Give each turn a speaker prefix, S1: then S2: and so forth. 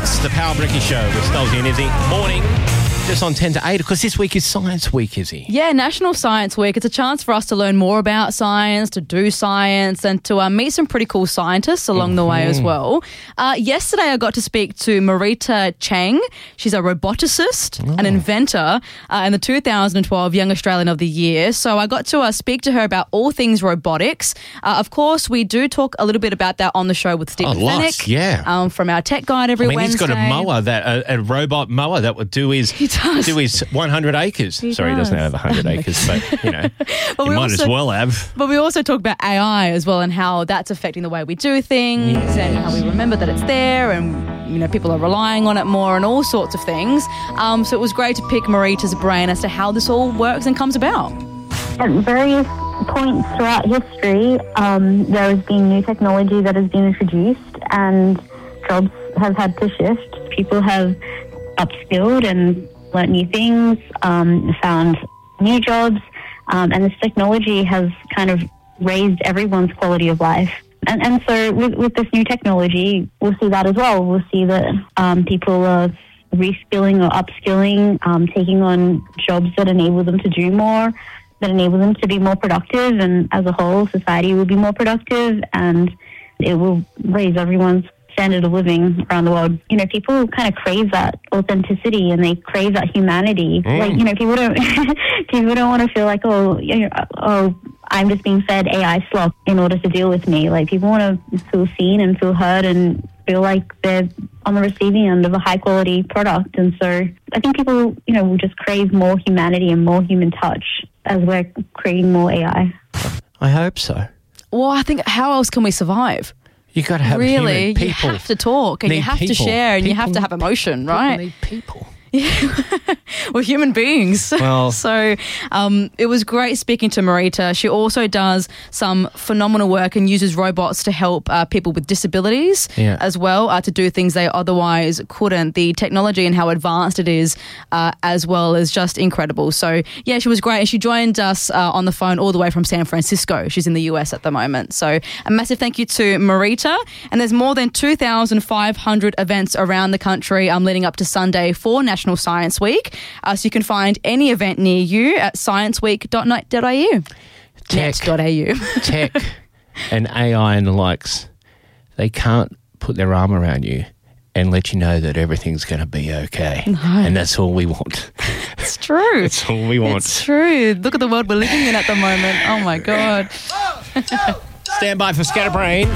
S1: It's the Power Bricky Show with Stolzy and Izzy. Morning, just on 10 to 8, because this week is Science Week, Izzy.
S2: Yeah, National Science Week. It's a chance for us to learn more about science, to do science, and to meet some pretty cool scientists along the way as well. Yesterday, I got to speak to Marita Cheng. She's a roboticist, an inventor, and the 2012 Young Australian of the Year. So I got to speak to her about all things robotics. Of course, we do talk a little bit about that on the show with Stephen
S1: Lots,
S2: Fennick.
S1: yeah.
S2: From our tech guide every Wednesday.
S1: He's got a mower, a robot mower that would do his 100 acres. Sorry, he doesn't have 100 acres, but, you know,
S2: but
S1: he might as well have.
S2: But we also talk about AI as well and how that's affecting the way we do things and how we remember that it's there and, you know, people are relying on it more and all sorts of things. So it was great to pick Marita's brain as to how this all works and comes about.
S3: At various points throughout history, there has been new technology that has been introduced and jobs have had to shift. People have upskilled and learnt new things, found new jobs, and this technology has kind of raised everyone's quality of life. And so with this new technology, we'll see that as well. We'll see that people are reskilling or upskilling, taking on jobs that enable them to do more, that enable them to be more productive, and as a whole, society will be more productive, and it will raise everyone's standard of living around the world. You know, people kind of crave that authenticity and they crave that humanity. Like, you know, people don't want to feel like, I'm just being fed AI slop in order to deal with me. Like, people want to feel seen and feel heard and feel like they're on the receiving end of a high quality product. And so I think people, you know, will just crave more humanity and more human touch as we're creating more AI.
S1: I hope so.
S2: Well, I think how else can we survive?
S1: You got to have
S2: really,
S1: human people.
S2: You have to talk and you have to share and you have to have emotion, right?
S1: People need people.
S2: Yeah. We're human beings.
S1: Well,
S2: so it was great speaking to Marita. She also does some phenomenal work and uses robots to help people with disabilities as well, to do things they otherwise couldn't. The technology and how advanced it is as well is just incredible. So, yeah, she was great. And she joined us on the phone all the way from San Francisco. She's in the US at the moment. So a massive thank you to Marita. And there's more than 2,500 events around the country leading up to Sunday for National Science Week. So you can find any event near you at scienceweek.net.au.
S1: Tech and AI and the likes, they can't put their arm around you and let you know that everything's going to be okay.
S2: No.
S1: And that's all we want.
S2: It's true.
S1: That's all we want.
S2: It's true. Look at the world we're living in at the moment. Oh, my God.
S1: Stand by for Scatterbrain.